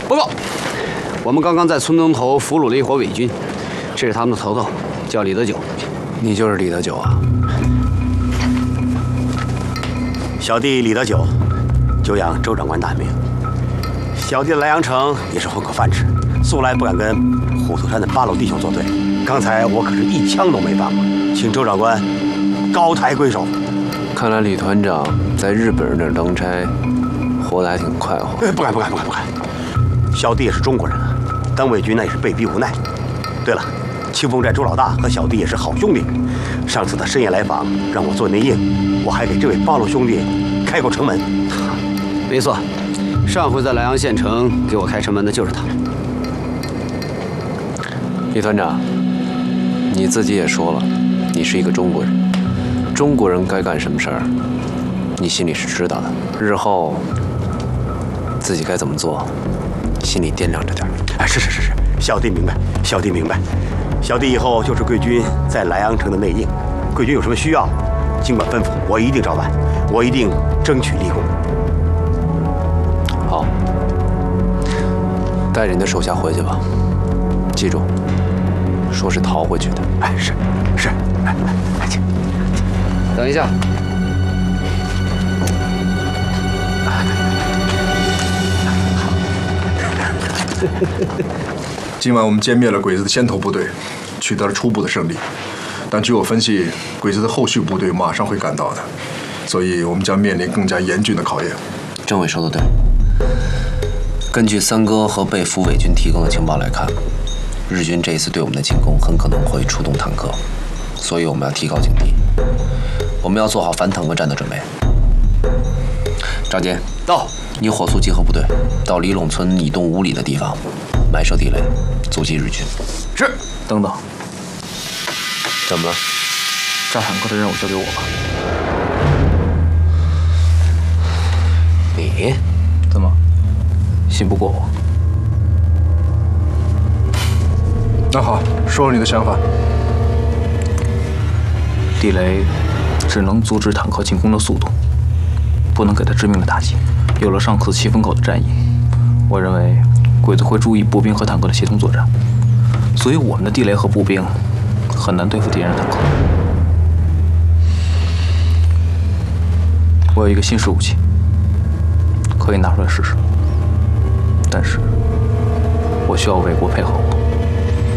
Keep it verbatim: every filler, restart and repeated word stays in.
报告，我们刚刚在村东头俘虏了一伙伪军，这是他们的头头，叫李德九。 你就是李德九啊？ 小弟李德九，久仰周长官大名。小弟的莱阳城也是混口饭吃，素来不敢跟虎头山的八路弟兄作对。刚才我可是一枪都没放过，请周长官高抬贵手。 看来李团长在日本人那儿当差，活得还挺快活。 不敢不敢不敢不敢，小弟也是中国人啊，当伪军那也是被逼无奈。对了，清风寨周老大和小弟也是好兄弟，上次他深夜来访，让我做内应，我还给这位八路兄弟开过城门。 没错，上回在莱阳县城给我开城门的就是他。 李团长，你自己也说了，你是一个中国人，中国人该干什么事儿，你心里是知道的。日后自己该怎么做，心里掂量着点。 哎，是是是是，小弟明白，小弟明白。小弟以后就是贵军在莱阳城的内应，贵军有什么需要，尽管吩咐，我一定照办，我一定争取立功。 好，带着你的手下回去吧，记住，说是逃回去的。 哎，是是，来来来，请。 等一下。 今晚我们歼灭了鬼子的先头部队，取得了初步的胜利。但据我分析，鬼子的后续部队马上会赶到的，所以我们将面临更加严峻的考验。 政委说的对。根据三哥和被俘伪军提供的情报来看，日军这一次对我们的进攻很可能会出动坦克，所以我们要提高警惕。我们要做好反坦克战的准备。赵坚到， 你火速集合部队，到李陇村以东五里的地方埋设地雷，阻击日军。 是。 等等， 怎么了？ 炸坦克的任务交给我吧。 你怎么？信不过我？ 那好，说说你的想法。 地雷只能阻止坦克进攻的速度，不能给它致命的打击。有了上次七分口的战役，我认为鬼子会注意步兵和坦克的协同作战，所以我们的地雷和步兵很难对付敌人的坦克。我有一个新式武器，可以拿出来试试，但是我需要魏国配合我。